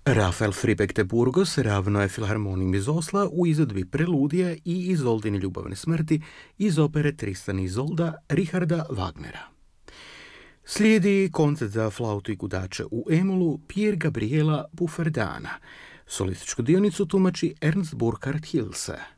Rafael Fribeck de Burgos ravno je filharmonijom iz Osla u izvedbi preludije i Izoldine ljubavne smrti iz opere Tristan i Izolda Richarda Wagnera. Slijedi koncert za flautu i gudače u emolu Pier Gabriela Bufferdana. Solističku dionicu tumači Ernst Burkhard Hilse.